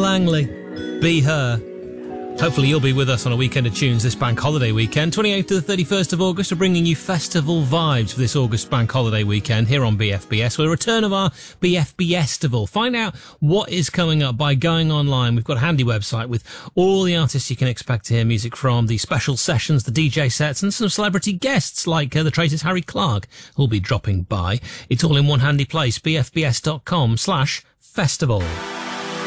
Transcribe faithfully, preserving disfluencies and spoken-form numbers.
Langley, Be Her. Hopefully you'll be with us on a weekend of tunes this bank holiday weekend. twenty-eighth to the thirty-first of August, we're bringing you festival vibes for this August bank holiday weekend here on B F B S. With a return of our B F B Estival. Find out what is coming up by going online. We've got a handy website with all the artists you can expect to hear music from, the special sessions, the D J sets, and some celebrity guests like uh, the Traitors' Harry Clark, who'll be dropping by. It's all in one handy place, bfbs.com slash festival.